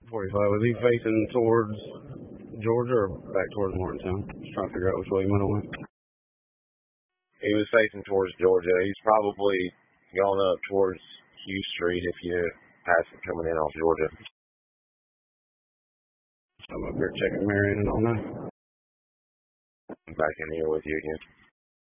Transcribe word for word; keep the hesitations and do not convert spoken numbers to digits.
forty-five, was he facing towards Georgia or back towards Morgantown? Just trying to figure out which way he went on. He was facing towards Georgia. He's probably gone up towards Hugh Street if you pass it coming in off Georgia. I'm up here checking Marion and all that. I'm back in here with you again.